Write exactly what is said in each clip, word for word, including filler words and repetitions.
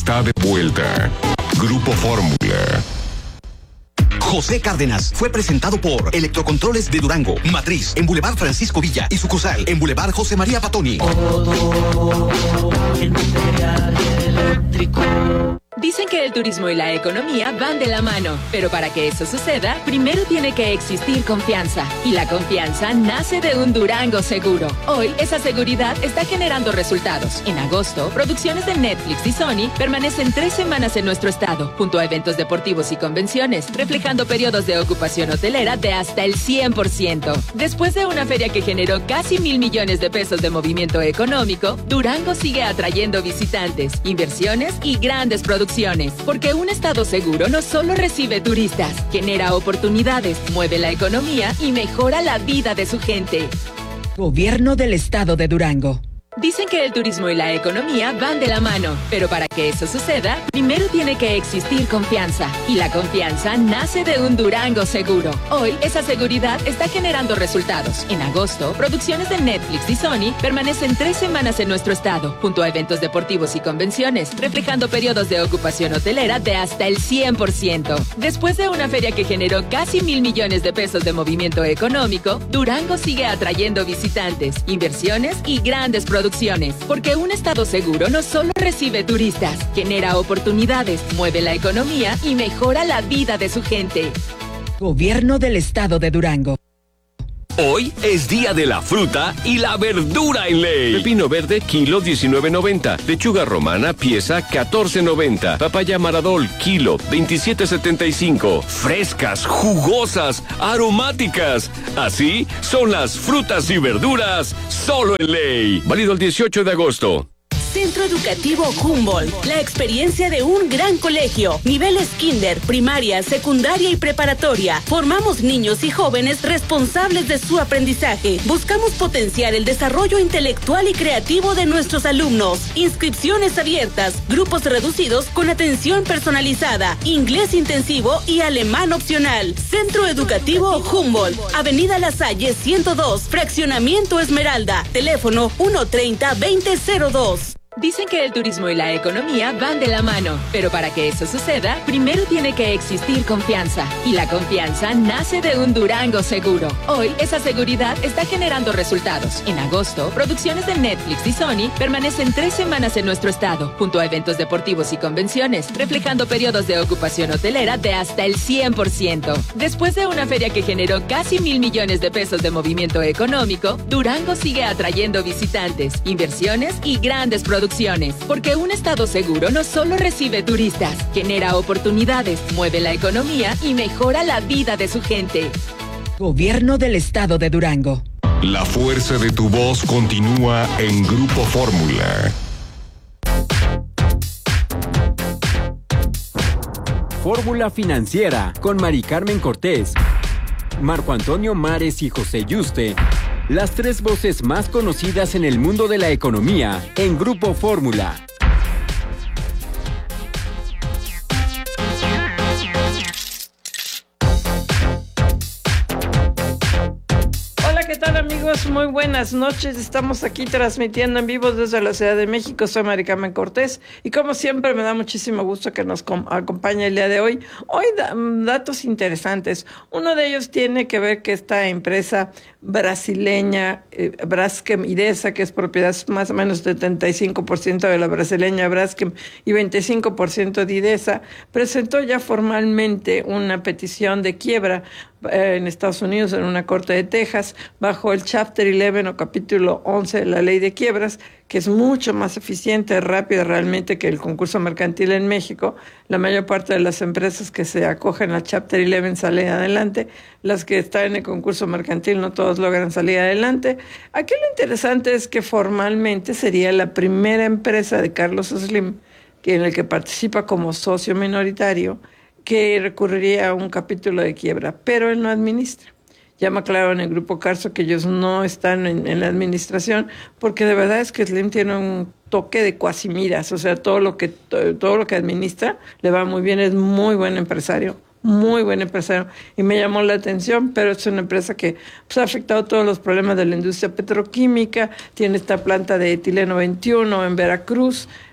está de vuelta. Grupo Fórmula. José Cárdenas fue presentado por Electrocontroles de Durango, Matriz, en Boulevard Francisco Villa y sucursal en Boulevard José María Patoni. Todo el material eléctrico. Dicen que el turismo y la economía van de la mano, pero para que eso suceda, primero tiene que existir confianza. Y la confianza nace de un Durango seguro. Hoy, esa seguridad está generando resultados. En agosto, producciones de Netflix y Sony permanecen tres semanas en nuestro estado, junto a eventos deportivos y convenciones, reflejando periodos de ocupación hotelera de hasta el cien por ciento. Después de una feria que generó casi mil millones de pesos de movimiento económico, Durango sigue atrayendo visitantes, inversiones y grandes producciones. Porque un estado seguro no solo recibe turistas, genera oportunidades, mueve la economía y mejora la vida de su gente. Gobierno del Estado de Durango. Dicen que el turismo y la economía van de la mano, pero para que eso suceda, primero tiene que existir confianza. Y la confianza nace de un Durango seguro. Hoy, esa seguridad está generando resultados. En agosto, producciones de Netflix y Sony permanecen tres semanas en nuestro estado, junto a eventos deportivos y convenciones, reflejando periodos de ocupación hotelera de hasta el cien por ciento. Después de una feria que generó casi mil millones de pesos de movimiento económico, Durango sigue atrayendo visitantes, inversiones y grandes producciones. Porque un estado seguro no solo recibe turistas, genera oportunidades, mueve la economía y mejora la vida de su gente. Gobierno del Estado de Durango. Hoy es día de la fruta y la verdura en ley. Pepino verde, kilo diecinueve noventa. Lechuga romana, pieza catorce noventa. Papaya maradol, kilo veintisiete setenta y cinco. Frescas, jugosas, aromáticas. Así son las frutas y verduras solo en ley. Válido el dieciocho de agosto. Centro Educativo Humboldt, la experiencia de un gran colegio, niveles kinder, primaria, secundaria y preparatoria. Formamos niños y jóvenes responsables de su aprendizaje. Buscamos potenciar el desarrollo intelectual y creativo de nuestros alumnos. Inscripciones abiertas, grupos reducidos con atención personalizada, inglés intensivo y alemán opcional. Centro Educativo Humboldt, Avenida La Salle ciento dos, Fraccionamiento Esmeralda, teléfono uno treinta, veinte cero dos. Dicen que el turismo y la economía van de la mano, pero para que eso suceda, primero tiene que existir confianza. Y la confianza nace de un Durango seguro. Hoy, esa seguridad está generando resultados. En agosto, producciones de Netflix y Sony permanecen tres semanas en nuestro estado, junto a eventos deportivos y convenciones, reflejando periodos de ocupación hotelera de hasta el cien por ciento. Después de una feria que generó casi mil millones de pesos de movimiento económico, Durango sigue atrayendo visitantes, inversiones y grandes producciones. Porque un estado seguro no solo recibe turistas, genera oportunidades, mueve la economía y mejora la vida de su gente. Gobierno del Estado de Durango. La fuerza de tu voz continúa en Grupo Fórmula. Fórmula Financiera con Mari Carmen Cortés, Marco Antonio Mares y José Yuste. Las tres voces más conocidas en el mundo de la economía en Grupo Fórmula. Hola, ¿qué tal amigos? Muy buenas noches. Estamos aquí transmitiendo en vivo desde la Ciudad de México. Soy Mari Carmen Cortés y como siempre me da muchísimo gusto que nos com- acompañe el día de hoy. Hoy da- datos interesantes. Uno de ellos tiene que ver que esta empresa brasileña eh, Braskem Idesa, que es propiedad más o menos del setenta y cinco por ciento de la brasileña Braskem y veinticinco por ciento de Idesa, presentó ya formalmente una petición de quiebra eh, en Estados Unidos en una corte de Texas bajo el Chapter once o capítulo once de la ley de quiebras, que es mucho más eficiente, rápido realmente que el concurso mercantil en México. La mayor parte de las empresas que se acogen al Chapter once salen adelante, las que están en el concurso mercantil no todos logran salir adelante. Aquí lo interesante es que formalmente sería la primera empresa de Carlos Slim, que en el que participa como socio minoritario, que recurriría a un capítulo de quiebra, pero él no administra. Ya me aclararon en el Grupo Carso que ellos no están en, en la administración, porque de verdad es que Slim tiene un toque de cuasimiras, o sea, todo lo que todo, todo lo que administra le va muy bien, es muy buen empresario, muy buen empresario, y me llamó la atención, pero es una empresa que pues, ha afectado todos los problemas de la industria petroquímica, tiene esta planta de etileno veintiuno en Veracruz,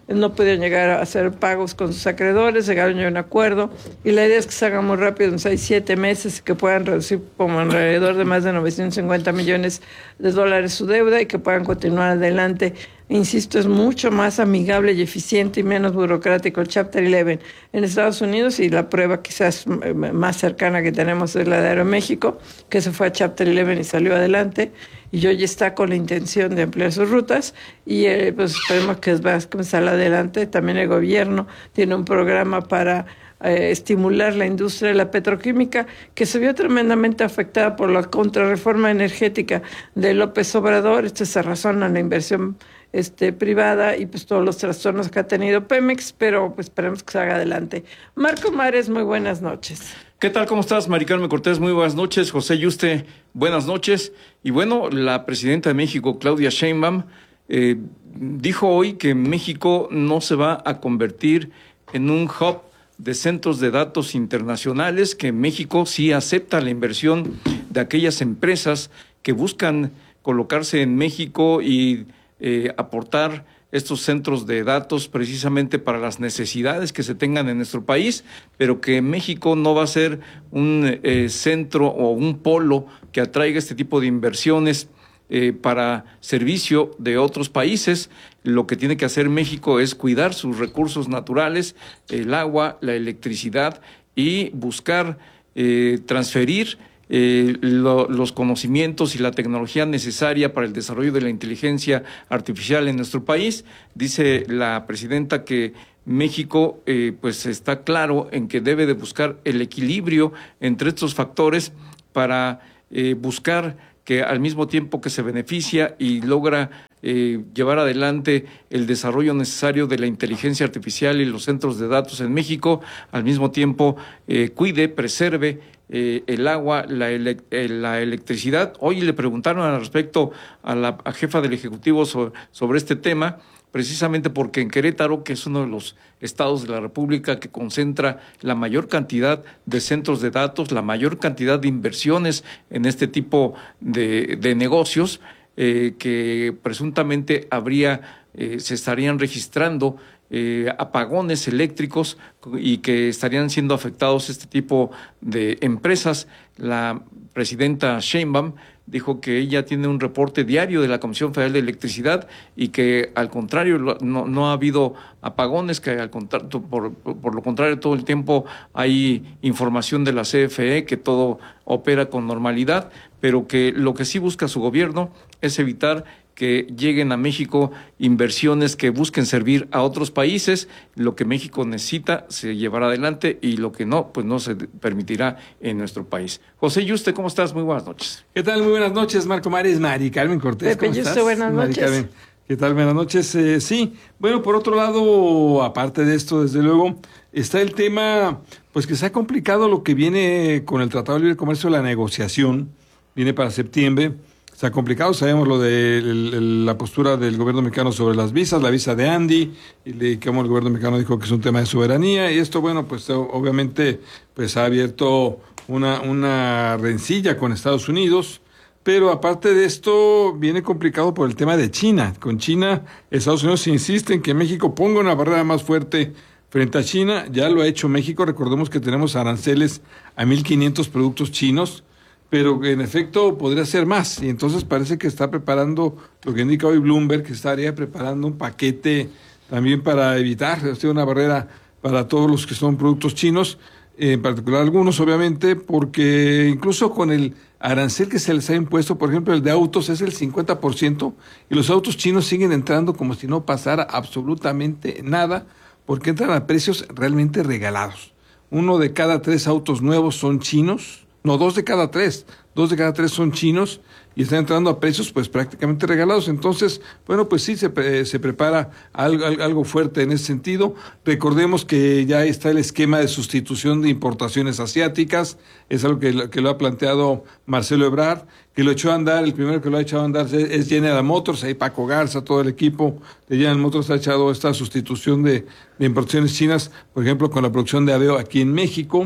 no pudieron llegar a hacer pagos con sus acreedores, llegaron a un acuerdo, y la idea es que se haga muy rápido, en seis, siete meses, que puedan reducir como alrededor de más de novecientos cincuenta millones de dólares su deuda y que puedan continuar adelante. Insisto, es mucho más amigable y eficiente y menos burocrático el Chapter once en Estados Unidos, y la prueba quizás más cercana que tenemos es la de Aeroméxico, que se fue a Chapter once y salió adelante, y hoy está con la intención de ampliar sus rutas, y eh, pues esperemos que va a comenzar adelante. También el gobierno tiene un programa para eh, estimular la industria de la petroquímica, que se vio tremendamente afectada por la contrarreforma energética de López Obrador. Esto se razona en la inversión este, privada y pues todos los trastornos que ha tenido Pemex, pero pues esperemos que se haga adelante. Marco Mares, muy buenas noches. ¿Qué tal? ¿Cómo estás, Mari Carmen Cortés? Muy buenas noches. José Yuste, buenas noches. Y bueno, la presidenta de México, Claudia Sheinbaum, eh, dijo hoy que México no se va a convertir en un hub de centros de datos internacionales, que México sí acepta la inversión de aquellas empresas que buscan colocarse en México y eh, aportar estos centros de datos precisamente para las necesidades que se tengan en nuestro país, pero que México no va a ser un eh, centro o un polo que atraiga este tipo de inversiones eh, para servicio de otros países. Lo que tiene que hacer México es cuidar sus recursos naturales, el agua, la electricidad, y buscar eh, transferir Eh, lo, los conocimientos y la tecnología necesaria para el desarrollo de la inteligencia artificial en nuestro país. Dice la presidenta que México eh, pues está claro en que debe de buscar el equilibrio entre estos factores para eh, buscar que al mismo tiempo que se beneficia y logra eh, llevar adelante el desarrollo necesario de la inteligencia artificial y los centros de datos en México, al mismo tiempo eh, cuide, preserve eh, el agua, la, ele eh, la electricidad. Hoy le preguntaron al respecto a la a jefa del Ejecutivo sobre, sobre este tema, precisamente porque en Querétaro, que es uno de los estados de la República que concentra la mayor cantidad de centros de datos, la mayor cantidad de inversiones en este tipo de, de negocios, eh, que presuntamente habría, eh, se estarían registrando eh, apagones eléctricos y que estarían siendo afectados este tipo de empresas. La presidenta Sheinbaum dijo que ella tiene un reporte diario de la Comisión Federal de Electricidad y que al contrario no, no ha habido apagones, que al contrario, por, por lo contrario todo el tiempo hay información de la C F E que todo opera con normalidad, pero que lo que sí busca su gobierno es evitar que lleguen a México inversiones que busquen servir a otros países. Lo que México necesita se llevará adelante y lo que no, pues no se permitirá en nuestro país. José Yuste, ¿cómo estás? Muy buenas noches. ¿Qué tal? Muy buenas noches, Marco Mares. Mari Carmen Cortés, Pepe ¿cómo Yuste, estás? buenas Mari noches. Carmen. ¿Qué tal? Buenas noches. Eh, sí, bueno, por otro lado, aparte de esto, desde luego, está el tema, pues que se ha complicado lo que viene con el Tratado de Libre Comercio, la negociación, viene para septiembre. Está complicado, sabemos lo de el, el, la postura del gobierno mexicano sobre las visas, la visa de Andy, y de cómo el gobierno mexicano dijo que es un tema de soberanía, y esto, bueno, pues obviamente pues ha abierto una, una rencilla con Estados Unidos, pero aparte de esto viene complicado por el tema de China. Con China, Estados Unidos insiste en que México ponga una barrera más fuerte frente a China. Ya lo ha hecho México, recordemos que tenemos aranceles a mil quinientos productos chinos, pero en efecto podría ser más, y entonces parece que está preparando, lo que indica hoy Bloomberg, que estaría preparando un paquete también para evitar una barrera para todos los que son productos chinos, en particular algunos obviamente, porque incluso con el arancel que se les ha impuesto, por ejemplo el de autos es el cincuenta por ciento, y los autos chinos siguen entrando como si no pasara absolutamente nada, porque entran a precios realmente regalados. Uno de cada tres autos nuevos son chinos. No, dos de cada tres, dos de cada tres son chinos y están entrando a precios pues prácticamente regalados. Entonces, bueno, pues sí se, eh, se prepara algo, algo fuerte en ese sentido. Recordemos que ya está el esquema de sustitución de importaciones asiáticas, es algo que, que lo ha planteado Marcelo Ebrard, que lo echó a andar, el primero que lo ha echado a andar es, es General Motors, ahí Paco Garza, todo el equipo de General Motors ha echado esta sustitución de, de importaciones chinas, por ejemplo, con la producción de Aveo aquí en México.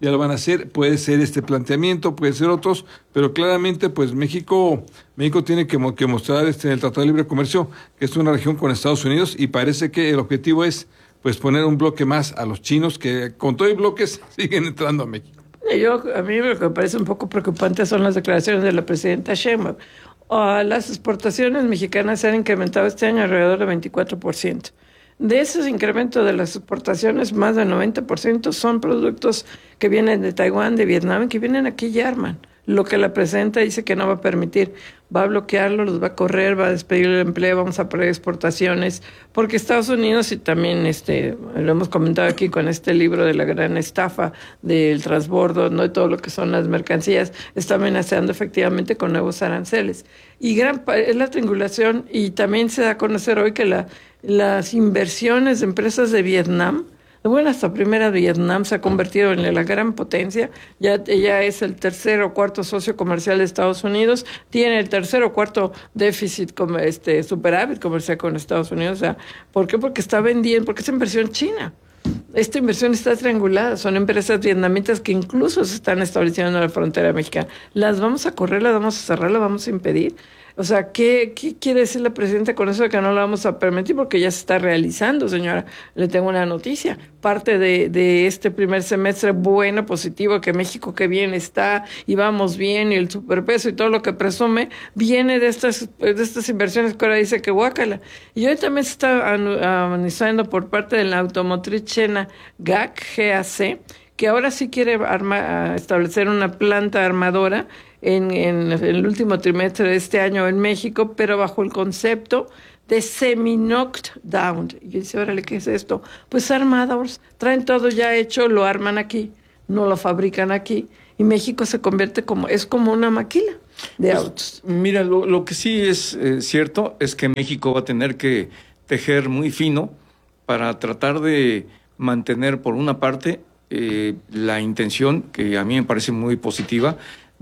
ya lo van a hacer, puede ser este planteamiento, puede ser otros, pero claramente pues México México tiene que, que mostrar este, en el Tratado de Libre Comercio que es una región con Estados Unidos y parece que el objetivo es pues poner un bloque más a los chinos que con todo y bloques siguen entrando a México. Yo, a mí lo que me parece un poco preocupante son las declaraciones de la presidenta Sheinbaum. Uh, las exportaciones mexicanas se han incrementado este año alrededor del veinticuatro por ciento. De esos incrementos de las exportaciones, más del noventa por ciento son productos que vienen de Taiwán, de Vietnam, que vienen aquí y arman. Lo que la presidenta dice que no va a permitir, va a bloquearlo, los va a correr, va a despedir el empleo, vamos a perder exportaciones, porque Estados Unidos, y también este lo hemos comentado aquí con este libro de la gran estafa del transbordo, no de todo lo que son las mercancías, está amenazando efectivamente con nuevos aranceles. Y gran es la triangulación, y también se da a conocer hoy que la, las inversiones de empresas de Vietnam, bueno, hasta primera Vietnam se ha convertido en la gran potencia, ya, ya es el tercer o cuarto socio comercial de Estados Unidos, tiene el tercer o cuarto déficit, como este superávit comercial con Estados Unidos. O sea, ¿por qué? Porque está vendiendo, porque es inversión china. Esta inversión está triangulada, son empresas vietnamitas que incluso se están estableciendo en la frontera mexicana. ¿Las vamos a correr, las vamos a cerrar, las vamos a impedir? O sea, ¿qué, qué quiere decir la presidenta con eso de que no la vamos a permitir? Porque ya se está realizando, señora. Le tengo una noticia. Parte de, de este primer semestre bueno, positivo, que México que bien está y vamos bien y el superpeso y todo lo que presume, viene de estas, de estas inversiones que ahora dice que guácala. Y hoy también se está anunciando por parte de la automotriz china G A C, G A C, que ahora sí quiere arma, establecer una planta armadora En, en el último trimestre de este año en México, pero bajo el concepto de semi-knocked down. Y yo dice, órale, ¿qué es esto? Pues armadores, traen todo ya hecho, lo arman aquí, no lo fabrican aquí, y México se convierte como, es como una maquila de pues, autos. Mira, lo, lo que sí es eh, cierto es que México va a tener que tejer muy fino para tratar de mantener, por una parte, eh, la intención, que a mí me parece muy positiva,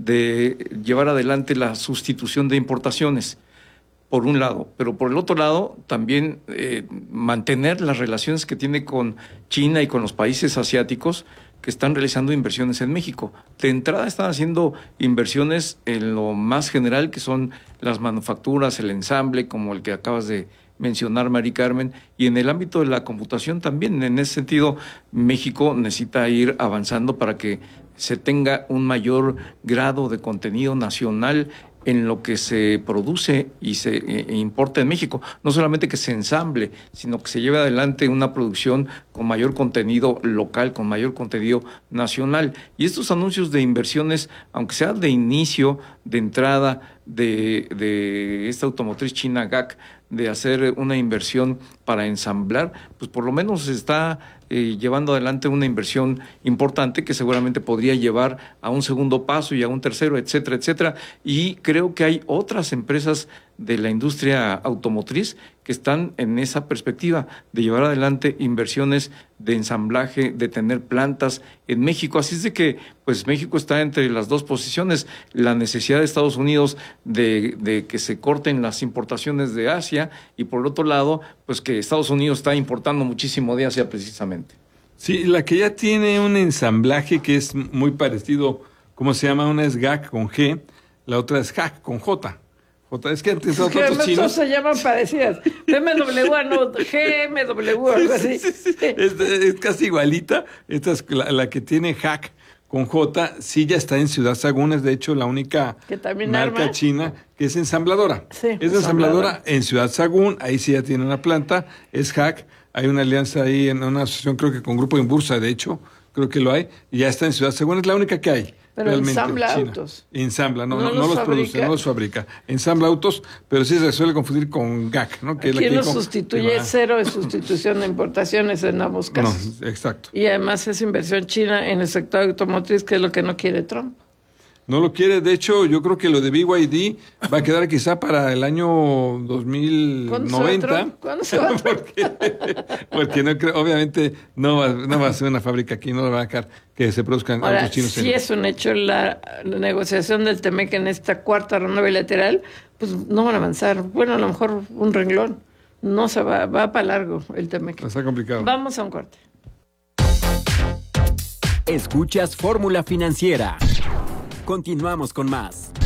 de llevar adelante la sustitución de importaciones, por un lado, pero por el otro lado también eh, mantener las relaciones que tiene con China y con los países asiáticos que están realizando inversiones en México. De entrada están haciendo inversiones en lo más general, que son las manufacturas, el ensamble, como el que acabas de mencionar, Mari Carmen, y en el ámbito de la computación también. En ese sentido, México necesita ir avanzando para que se tenga un mayor grado de contenido nacional en lo que se produce y se eh, importa en México. No solamente que se ensamble, sino que se lleve adelante una producción con mayor contenido local, con mayor contenido nacional. Y estos anuncios de inversiones, aunque sea de inicio, de entrada de, de esta automotriz china G A C, de hacer una inversión para ensamblar, pues por lo menos se está eh, llevando adelante una inversión importante que seguramente podría llevar a un segundo paso y a un tercero, etcétera, etcétera. Y creo que hay otras empresas de la industria automotriz que están en esa perspectiva de llevar adelante inversiones de ensamblaje, de tener plantas en México. Así es de que, pues México está entre las dos posiciones, la necesidad de Estados Unidos de, de que se corten las importaciones de Asia y por el otro lado, pues que Estados Unidos está importando muchísimo de Asia precisamente. Sí, la que ya tiene un ensamblaje que es muy parecido, ¿cómo se llama? Una es G A C con G, la otra es H A C con J. J, es que antes los otros chinos se llaman parecidas. M W, no, G M W, algo así. Sí, sí, sí. Es, es casi igualita. Esta es la, la que tiene H A C con J, sí ya está en Ciudad Sagún, es de hecho la única marca arma? china que es ensambladora. Sí, es ensambladora en Ciudad Sagún, ahí sí ya tiene una planta, es H A C, hay una alianza ahí en una asociación, creo que con Grupo Inbursa, de hecho, creo que lo hay, y ya está en Ciudad Sagún, es la única que hay. Pero ensambla autos. Ensambla, no, no, no, no los, los produce, no los fabrica. Ensambla autos, pero sí se suele confundir con G A C, ¿no? Que Aquí es la que lo dijo, sustituye, es cero de sustitución de importaciones en ambos casos. No, exacto. Y además es inversión china en el sector automotriz, que es lo que no quiere Trump. No lo quiere, de hecho, yo creo que lo de B Y D va a quedar quizá para el año dos mil noventa. ¿Cuándo se va a porque, porque no creo, obviamente no va, no va a ser una fábrica aquí, no lo va a dejar que se produzcan Ahora, autos chinos. Si en... es un hecho la, la negociación del Temec en esta cuarta ronda bilateral, pues no van a avanzar. Bueno, a lo mejor un renglón. No se va, va para largo el Temec. Está complicado. Vamos a un corte. Escuchas Fórmula Financiera. Continuamos con más.